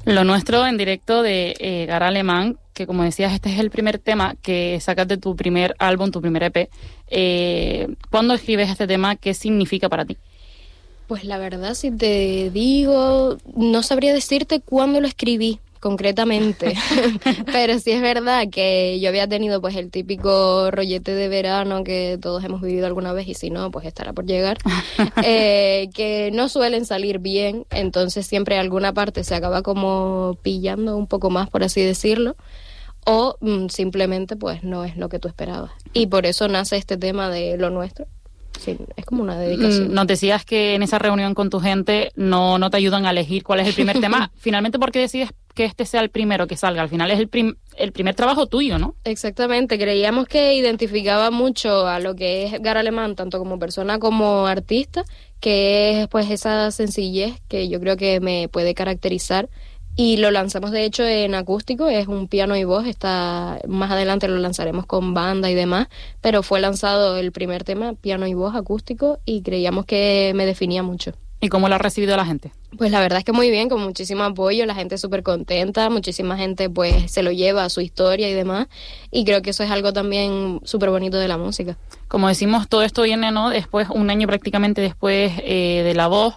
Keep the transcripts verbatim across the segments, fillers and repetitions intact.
Lo nuestro en directo de eh, Gara Alemán, que como decías, este es el primer tema que sacas de tu primer álbum, tu primer E P. Eh, ¿Cuándo escribes este tema? ¿Qué significa para ti? Pues la verdad, si te digo, no sabría decirte cuándo lo escribí concretamente, pero sí es verdad que yo había tenido pues el típico rollete de verano que todos hemos vivido alguna vez y si no, pues estará por llegar, eh, que no suelen salir bien, entonces siempre alguna parte se acaba como pillando un poco más, por así decirlo, o mm, simplemente pues no es lo que tú esperabas. Y por eso nace este tema de lo nuestro. Sí, es como una dedicación. Nos decías que en esa reunión con tu gente no, no te ayudan a elegir cuál es el primer tema. Finalmente, ¿por qué decides que este sea el primero que salga? Al final es el, prim- el primer trabajo tuyo, ¿no? Exactamente, creíamos que identificaba mucho a lo que es Gara Alemán, tanto como persona como artista, que es pues esa sencillez que yo creo que me puede caracterizar. Y lo lanzamos de hecho en acústico, es un piano y voz, está más adelante lo lanzaremos con banda y demás, pero fue lanzado el primer tema, piano y voz acústico, y creíamos que me definía mucho. ¿Y cómo lo ha recibido la gente? Pues la verdad es que muy bien, con muchísimo apoyo, la gente súper contenta, muchísima gente pues se lo lleva a su historia y demás, y creo que eso es algo también súper bonito de la música. Como decimos, todo esto viene, ¿no? Después, un año prácticamente después eh, de La Voz.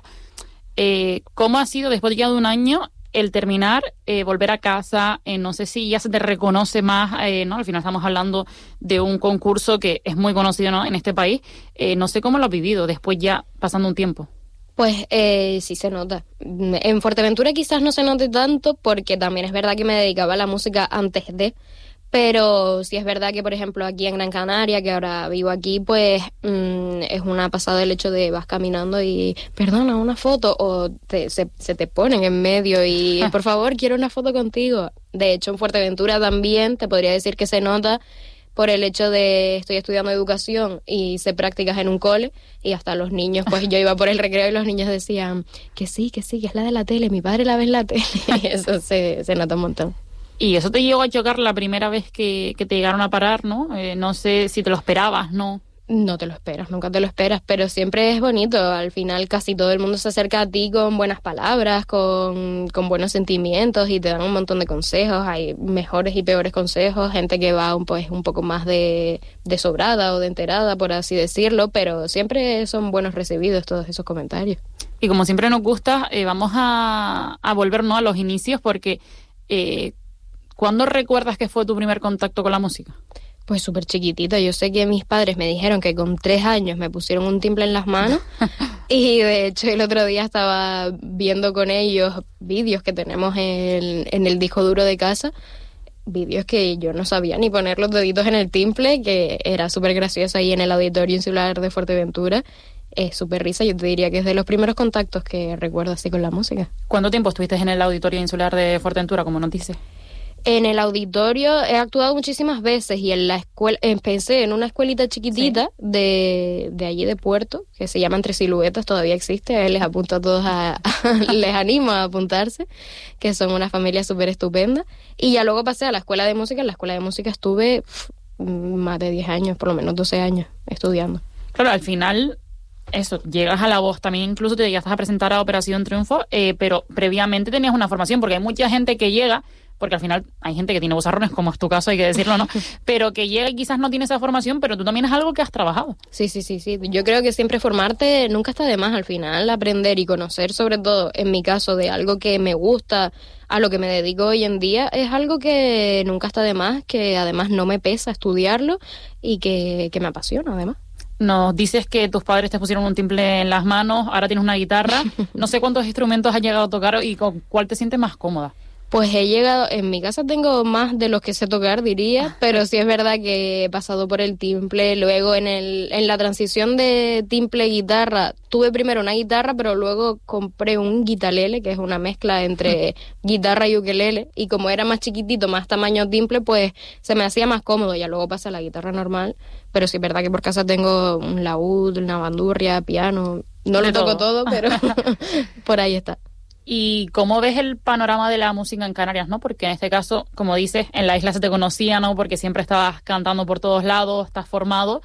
Eh, ¿Cómo ha sido después ya de un año el terminar, eh, volver a casa? Eh, no sé si ya se te reconoce más, eh, ¿no? Al final estamos hablando de un concurso que es muy conocido, ¿no?, en este país. Eh, no sé cómo lo has vivido después ya pasando un tiempo. Pues eh, sí se nota. En Fuerteventura quizás no se note tanto porque también es verdad que me dedicaba a la música antes de, pero sí es verdad que, por ejemplo, aquí en Gran Canaria, que ahora vivo aquí, pues mmm, es una pasada el hecho de vas caminando y, perdona, una foto, o te, se, se te ponen en medio y, por favor, quiero una foto contigo. De hecho, en Fuerteventura también te podría decir que se nota por el hecho de estoy estudiando educación y hice prácticas en un cole y hasta los niños, pues yo iba por el recreo y los niños decían que sí, que sí, que es la de la tele, mi padre la ve en la tele y eso se, se nota un montón. Y eso te llegó a chocar la primera vez que, que te llegaron a parar, ¿no? Eh, no sé si te lo esperabas, ¿no? No te lo esperas, nunca te lo esperas, pero siempre es bonito. Al final casi todo el mundo se acerca a ti con buenas palabras, con, con buenos sentimientos y te dan un montón de consejos. Hay mejores y peores consejos, gente que va un, pues, un poco más de, de sobrada o de enterada, por así decirlo, pero siempre son buenos recibidos todos esos comentarios. Y como siempre nos gusta, eh, vamos a, a volvernos a los inicios porque eh, ¿cuándo recuerdas que fue tu primer contacto con la música? Pues súper chiquitita. Yo sé que mis padres me dijeron que con tres años me pusieron un timple en las manos y de hecho el otro día estaba viendo con ellos vídeos que tenemos en, en el disco duro de casa, vídeos que yo no sabía ni poner los deditos en el timple, que era súper gracioso ahí en el Auditorio Insular de Fuerteventura. Es súper risa, yo te diría que es de los primeros contactos que recuerdo así con la música. ¿Cuánto tiempo estuviste en el Auditorio Insular de Fuerteventura, como nos dices? En el auditorio he actuado muchísimas veces y en la escuela, empecé en una escuelita chiquitita, sí, de, de allí de Puerto, que se llama Entre Siluetas, todavía existe, les apunto a todos, a, a, les animo a apuntarse, que son una familia súper estupenda. Y ya luego pasé a la escuela de música, en la escuela de música estuve pff, más de diez años, por lo menos doce años estudiando. Claro, al final, eso, llegas a La Voz, también incluso te llegaste a presentar a Operación Triunfo, eh, pero previamente tenías una formación, porque hay mucha gente que llega, porque al final hay gente que tiene vozarrones, como es tu caso, hay que decirlo, ¿no? Pero que llega y quizás no tiene esa formación, pero tú también es algo que has trabajado. Sí, sí, sí, sí. Yo creo que siempre formarte nunca está de más al final, aprender y conocer, sobre todo en mi caso, de algo que me gusta, a lo que me dedico hoy en día, es algo que nunca está de más, que además no me pesa estudiarlo y que, que me apasiona además. Nos dices que tus padres te pusieron un timple en las manos, ahora tienes una guitarra. No sé cuántos instrumentos has llegado a tocar y con cuál te sientes más cómoda. Pues he llegado, en mi casa tengo más de los que sé tocar, diría, pero sí es verdad que he pasado por el timple, luego en el en la transición de timple-guitarra, tuve primero una guitarra, pero luego compré un guitarlele, que es una mezcla entre guitarra y ukelele, y como era más chiquitito, más tamaño timple, pues se me hacía más cómodo, ya luego pasé a la guitarra normal, pero sí es verdad que por casa tengo un laúd, una bandurria, piano, no lo toco todo, pero por ahí está. ¿Y cómo ves el panorama de la música en Canarias, no? Porque en este caso, como dices, en la isla se te conocía, ¿no? Porque siempre estabas cantando por todos lados, estás formado.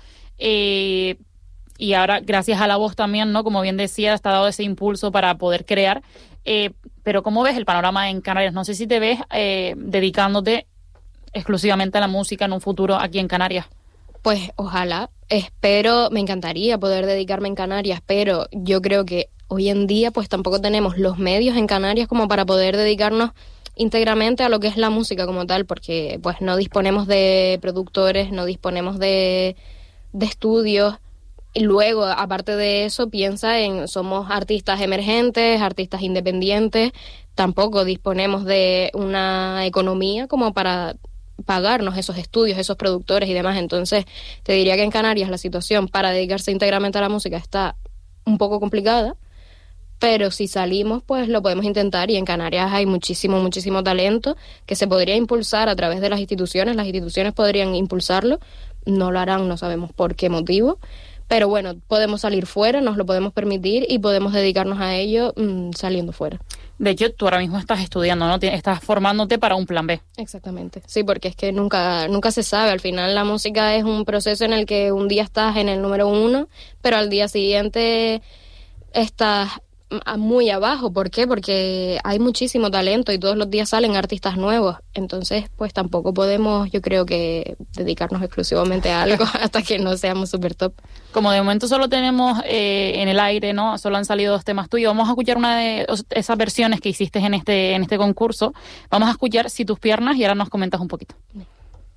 Eh, y ahora, gracias a La Voz también, ¿no? Como bien decías, te ha dado ese impulso para poder crear. Eh, pero ¿cómo ves el panorama en Canarias? No sé si te ves eh, dedicándote exclusivamente a la música en un futuro aquí en Canarias. Pues ojalá, espero, me encantaría poder dedicarme en Canarias, pero yo creo que hoy en día pues tampoco tenemos los medios en Canarias como para poder dedicarnos íntegramente a lo que es la música como tal, porque pues no disponemos de productores, no disponemos de, de estudios. Y luego, aparte de eso, piensa en, somos artistas emergentes, artistas independientes, tampoco disponemos de una economía como para pagarnos esos estudios, esos productores y demás. Entonces, te diría que en Canarias la situación para dedicarse íntegramente a la música está un poco complicada, pero si salimos, pues lo podemos intentar, y en Canarias hay muchísimo, muchísimo talento que se podría impulsar a través de las instituciones. Las instituciones podrían impulsarlo, no lo harán, no sabemos por qué motivo, pero bueno, podemos salir fuera, nos lo podemos permitir y podemos dedicarnos a ello mmm, saliendo fuera. De hecho, tú ahora mismo estás estudiando, ¿no? Estás formándote para un plan B. Exactamente, sí, porque es que nunca, nunca se sabe. Al final la música es un proceso en el que un día estás en el número uno, pero al día siguiente estás muy abajo. ¿Por qué? Porque hay muchísimo talento y todos los días salen artistas nuevos. Entonces, pues tampoco podemos, yo creo que, dedicarnos exclusivamente a algo hasta que no seamos super top. Como de momento solo tenemos eh, en el aire, ¿no? Solo han salido dos temas tuyos. Vamos a escuchar una de esas versiones que hiciste en este, en este concurso. Vamos a escuchar Si tus piernas y ahora nos comentas un poquito.